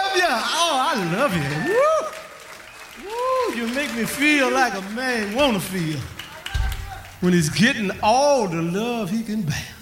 love you. Oh, I love you. Woo. Woo, you make me feel like a man want to feel when he's getting all the love he can bear.